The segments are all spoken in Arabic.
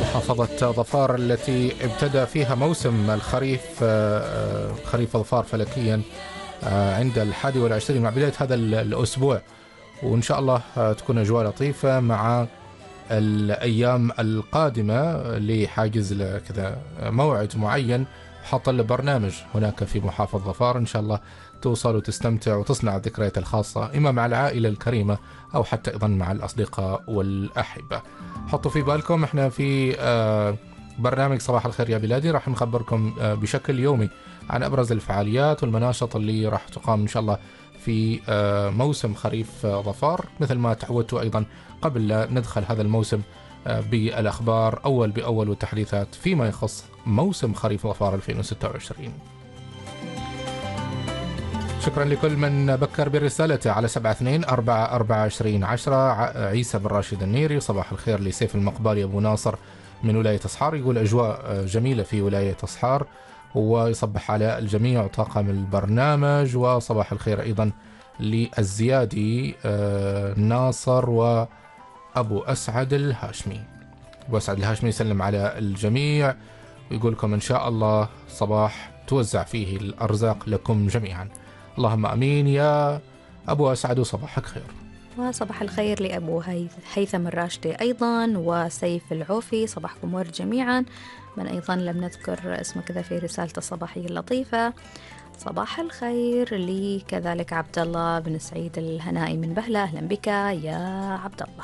محافظة ظفار التي ابتدأ فيها موسم الخريف، خريف ظفار فلكيا عند 21 مع بداية هذا الأسبوع، وإن شاء الله تكون أجواء لطيفة مع الأيام القادمة. لحاجز كذا موعد معين حط البرنامج هناك في محافظة ظفار، إن شاء الله توصل وتستمتع وتصنع الذكريات الخاصة إما مع العائلة الكريمة أو حتى أيضا مع الأصدقاء والأحبة. حطوا في بالكم احنا في برنامج صباح الخير يا بلادي راح نخبركم بشكل يومي عن أبرز الفعاليات والمناشط اللي راح تقام إن شاء الله في موسم خريف ظفار، مثل ما تعودتوا أيضا قبل لا ندخل هذا الموسم بالأخبار أول بأول والتحديثات فيما يخص موسم خريف ظفار 2026. شكرا لكل من بكر برسالته على 72442010. عيسى بن راشد النيري، صباح الخير لسيف المقبالي أبو ناصر من ولاية أصحار، يقول أجواء جميلة في ولاية أصحار ويصبح على الجميع طاقم البرنامج. وصباح الخير أيضا للزيادي ناصر وأبو أسعد الهاشمي. أبو أسعد الهاشمي يسلم على الجميع ويقول لكم إن شاء الله صباح توزع فيه الأرزاق لكم جميعا، اللهم أمين يا أبو أسعد وصباحك خير. وصباح الخير لأبو هيثم الراشدي أيضا وسيف العوفي، صباحكم ورد جميعا. من أيضا لم نذكر اسمه كذا في رسالة الصباحية اللطيفة، صباح الخير لي كذلك عبد الله بن سعيد الهنائي من بهلة، أهلا بك يا عبد الله.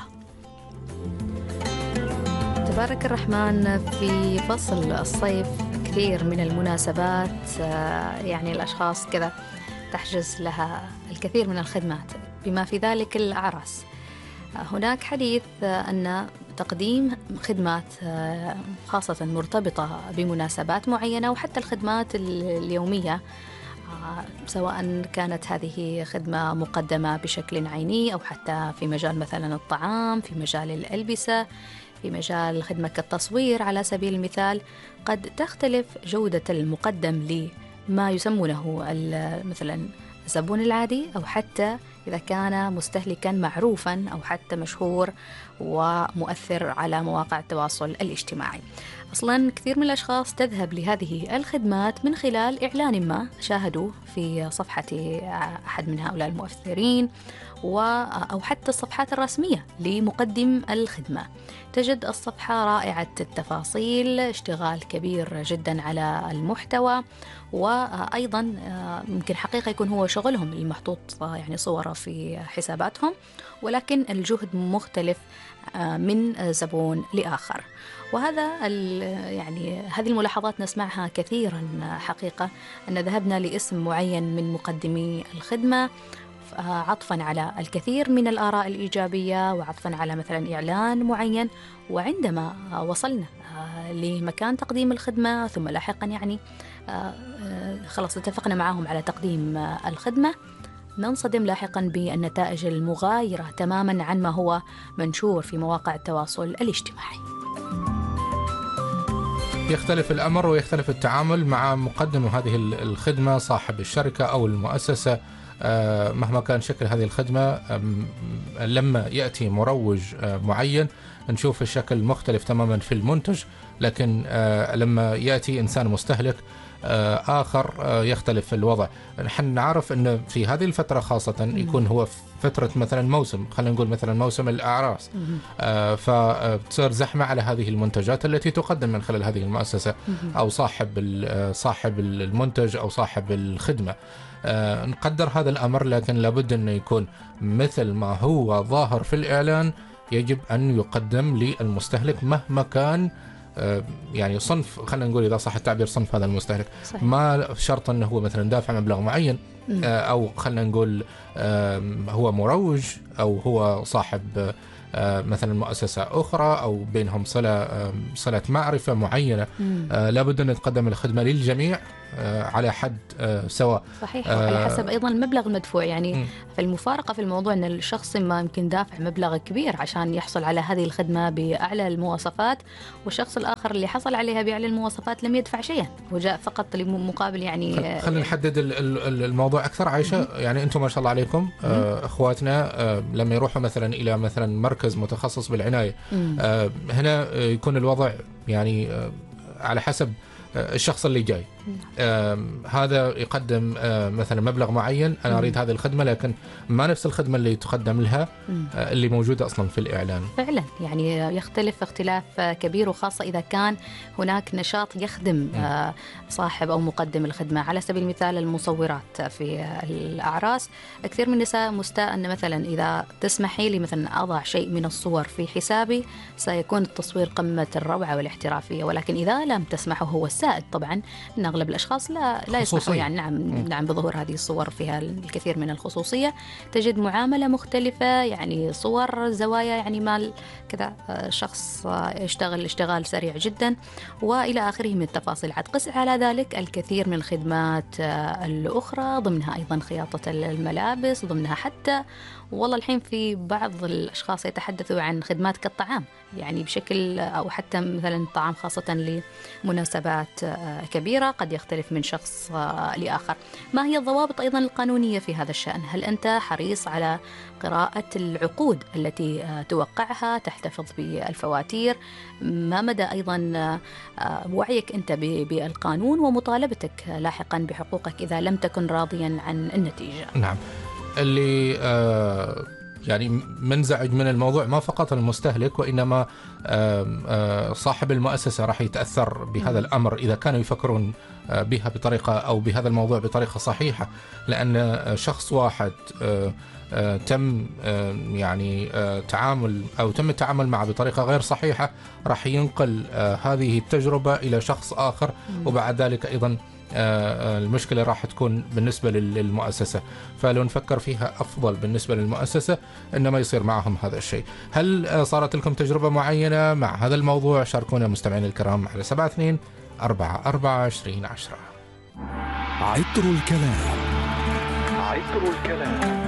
تبارك الرحمن، في فصل الصيف كثير من المناسبات يعني الأشخاص كذا تحجز لها الكثير من الخدمات بما في ذلك الأعراس. هناك حديث أن تقديم خدمات خاصة مرتبطة بمناسبات معينة وحتى الخدمات اليومية، سواء كانت هذه خدمة مقدمة بشكل عيني أو حتى في مجال مثلا الطعام، في مجال الألبسة، في مجال خدمة التصوير على سبيل المثال، قد تختلف جودة المقدم لما يسمونه مثلا الزبون العادي أو حتى إذا كان مستهلكا معروفا أو حتى مشهور ومؤثر على مواقع التواصل الاجتماعي. أصلا كثير من الأشخاص تذهب لهذه الخدمات من خلال إعلان ما شاهدوه في صفحة أحد من هؤلاء المؤثرين أو حتى الصفحات الرسمية لمقدم الخدمة. تجد الصفحة رائعة التفاصيل، اشتغال كبير جدا على المحتوى، وأيضا ممكن حقيقة يكون هو شغلهم المحطوط يعني صوره في حساباتهم، ولكن الجهد مختلف من زبون لآخر. وهذا يعني هذه الملاحظات نسمعها كثيرا حقيقة، أن ذهبنا لاسم معين من مقدمي الخدمة عطفا على الكثير من الآراء الإيجابية وعطفا على مثلا إعلان معين، وعندما وصلنا لمكان تقديم الخدمة ثم لاحقا يعني خلاص اتفقنا معهم على تقديم الخدمة، ننصدم لاحقا بالنتائج المغايرة تماما عن ما هو منشور في مواقع التواصل الاجتماعي. يختلف الأمر ويختلف التعامل مع مقدم هذه الخدمة، صاحب الشركة أو المؤسسة مهما كان شكل هذه الخدمة. لما يأتي مروج معين نشوف الشكل مختلف تماما في المنتج، لكن لما يأتي إنسان مستهلك آخر يختلف الوضع. نحن نعرف أن في هذه الفترة خاصة يكون هو فترة مثلا موسم، خلينا نقول مثلا موسم الأعراس، فتصير زحمة على هذه المنتجات التي تقدم من خلال هذه المؤسسة أو صاحب المنتج أو صاحب الخدمة. نقدر هذا الأمر، لكن لابد أن يكون مثل ما هو ظاهر في الإعلان يجب أن يقدم للمستهلك مهما كان يعني صنف، خلينا نقول إذا صح التعبير صنف هذا المستهلك. صحيح. ما شرط أنه هو مثلا دافع مبلغ معين أو خلينا نقول هو مروج أو هو صاحب مثلا مؤسسة أخرى أو بينهم صلة معرفة معينة. لابد أن تقدم الخدمة للجميع على حد سواء. صحيح، على حسب أيضا المبلغ المدفوع يعني. فالمفارقة في الموضوع أن الشخص ما يمكن دافع مبلغ كبير عشان يحصل على هذه الخدمة بأعلى المواصفات، والشخص الآخر اللي حصل عليها بأعلى المواصفات لم يدفع شيئا وجاء فقط لمقابل يعني. خلينا نحدد الموضوع أكثر. عائشة، يعني أنتم ما شاء الله عليكم أخواتنا لما يروحوا مثلا إلى مثلا مركز متخصص بالعناية، هنا يكون الوضع يعني على حسب الشخص اللي جاي. هذا يقدم مثلا مبلغ معين، أنا أريد هذه الخدمة، لكن ما نفس الخدمة اللي تقدم لها اللي موجودة أصلا في الإعلان. فعلا يعني يختلف اختلاف كبير، وخاصة إذا كان هناك نشاط يخدم صاحب أو مقدم الخدمة. على سبيل المثال المصورات في الأعراس، كثير من النساء مستاء أن مثلا إذا تسمحي لي مثلا أضع شيء من الصور في حسابي سيكون التصوير قمة الروعة والاحترافية، ولكن إذا لم تسمحه، هو السائد طبعا أن أغلب الأشخاص لا يسمحوا، يعني نعم بظهور هذه الصور فيها الكثير من الخصوصية. تجد معاملة مختلفة، يعني صور زوايا، يعني مال كذا شخص يشتغل اشتغال سريع جدا وإلى آخره من التفاصيل. عاد قس على ذلك الكثير من الخدمات الأخرى، ضمنها أيضا خياطة الملابس، ضمنها حتى والله الحين في بعض الأشخاص يتحدثوا عن خدمات كالطعام، يعني بشكل أو حتى مثلا الطعام خاصة لمناسبات كبيرة قد يختلف من شخص لآخر. ما هي الضوابط أيضا القانونية في هذا الشأن؟ هل أنت حريص على قراءة العقود التي توقعها، تحتفظ بالفواتير؟ ما مدى أيضا وعيك أنت بالقانون ومطالبتك لاحقا بحقوقك إذا لم تكن راضيا عن النتيجة؟ نعم، اللي يعني منزعج من الموضوع ما فقط المستهلك، وإنما صاحب المؤسسة راح يتأثر بهذا الأمر إذا كانوا يفكرون بها بطريقة أو بهذا الموضوع بطريقة صحيحة، لأن شخص واحد تم يعني تم التعامل معه بطريقة غير صحيحة راح ينقل هذه التجربة إلى شخص آخر، وبعد ذلك أيضا المشكلة راح تكون بالنسبة للمؤسسة. فلو نفكر فيها أفضل بالنسبة للمؤسسة إنما يصير معهم هذا الشيء. هل صارت لكم تجربة معينة مع هذا الموضوع؟ شاركونا مستمعين الكرام على 72442010. عطر الكلام.